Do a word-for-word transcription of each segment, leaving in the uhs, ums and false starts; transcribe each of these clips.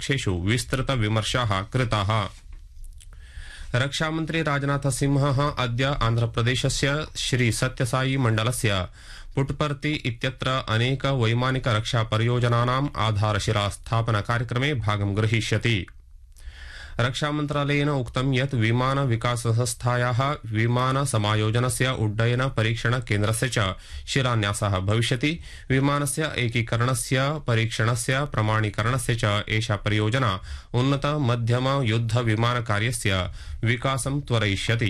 कक्षेषु विस्तृतविमर्शाः कृताः। रक्षामन्त्री राजनाथ सिंहः अद्य आन्ध्रप्रदेशस्य श्री सत्यसाई मण्डलस्य पुट्पर्ति इत्यत्र अनेक वैमानिक रक्षा परियोजनानाम् आधारशिला स्थापना कार्यक्रमे भागं ग्रहीष्यति। रक्षामन्त्रालयेन उक्तं यत् विमान विकास संस्थायाः विमान समायोजनस्य उड्डयन परीक्षण केन्द्रस्य च शिलान्यासः भविष्यति। विमानस्य एकीकरणस्य परीक्षणस्य प्रमाणीकरणस्य च एषा परियोजना उन्नत मध्यम युद्ध विमान कार्यस्य विकासं त्वरयिष्यति।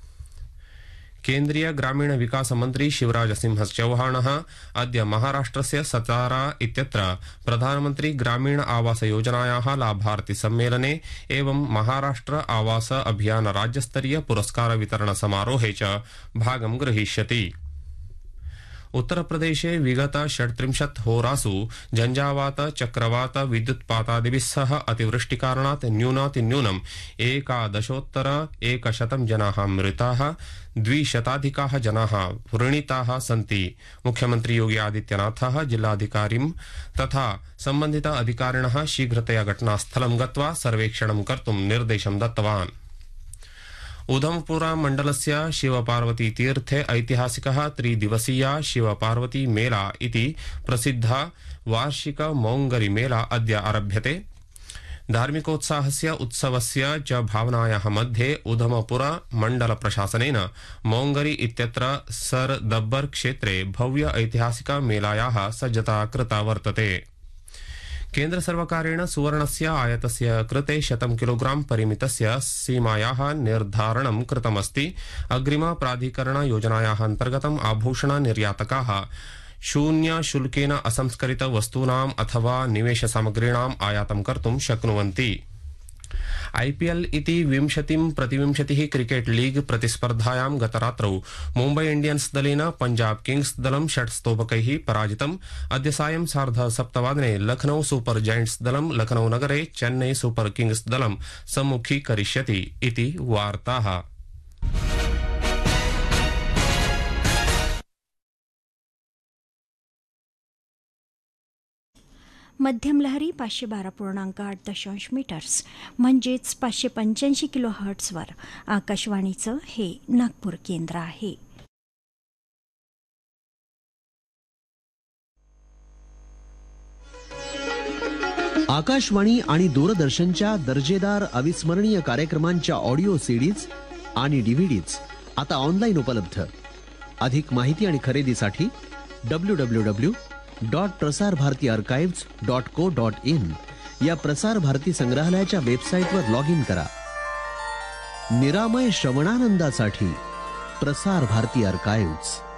केन्द्रीय ग्रामीण विकास मंत्री शिवराज सिंह चौहानः अद्य महाराष्ट्रस्य सतारा इत्यत्र प्रधानमंत्री ग्रामीण आवास योजनायाः लाभार्थी सम्मेलने एवं महाराष्ट्र आवास अभियान राज्यस्तरीय पुरस्कार वितरण समारोहे च भागं ग्रहीष्यति। उत्तरप्रदेशे विगत षट्त्रिंशत् होरासु झंझावात चक्रवात विद्युत्पातादिभिः सह अतिवृष्टिकारणात् न्यूनातिन्यूनम् एकादशोत्तर एकशतं जनाः मृताः, द्विशताधिकाः जनाः व्रणिताः सन्ति। मुख्यमंत्री योगी आदित्यनाथः जिल्लाधिकारिं तथा संबंधित अधिकारिणः शीघ्रतया घटनास्थलं गत्वा सर्वेक्षणं कर्तुं निर्देशं दत्तवान्। उधमपुरा मण्डलस्य शिवपार्वती तीर्थे ऐतिहासिकः त्रिदिवसीया शिवपार्वती मेला इति प्रसिद्धा वार्षिक मौङ्गरी मेला अद्य आरभ्यते। धार्मिकोत्साहस्य उत्सवस्य च भावनायाः मध्ये उधमपुरा मण्डल प्रशासनेन मौङ्गरी इत्यत्र सर दब्बर क्षेत्रे भव्य ऐतिहासिक मेलायाः सज्जता कृता वर्तते। केन्द्र सर्वकारेण सुवर्णस्य आयातस्य कृते शतं किलोग्राम परिमितस्य सीमायाः निर्धारणं कृतमस्ति। अग्रिम प्राधिकरण योजनायाः अन्तर्गतम् आभूषण निर्यातकाः शून्य शुल्केन असंस्करित वस्तूनाम् अथवा निवेश सामग्रीणाम् आयातं कर्तुं शक्नुवन्ति। आईपीएल इति विंशतिं प्रतिविंशतिः क्रिकेट लीग प्रतिस्पर्धायां गतरात्रौ मुम्बै इंडियन्स दलेन पंजाब किंग्स दलं षट् स्तोभकैः पराजितम्। अद्य सायं सार्ध सप्तवादने लखनऊ सुपर जायंट्स दलं लखनऊ नगरे चेन्नई सुपर किंग्स दलं सम्मुखीकरिष्यति इति वार्ताः। मध्यम लहरी पाचशे बारा पूर्णांक आठ दशांश मीटर्स म्हणजेच पाचशे पंच्याऐंशी किलो हर्ट्झवर आकाशवाणीचं हे नागपूर केंद्र आहे। आकाशवाणी आणि दूरदर्शनच्या दर्जेदार अविस्मरणीय कार्यक्रमांच्या ऑडिओ सीडीज आणि डीव्हीडीज आता ऑनलाईन उपलब्ध। अधिक माहिती आणि खरेदीसाठी W W W dot Prasar Bharati archives dot co dot in या प्रसार भारती संग्रहालयाच्या वेबसाईटवर लॉग इन करा। निरामय श्रवणानंदासाठी प्रसार भारती आर्काइव्स।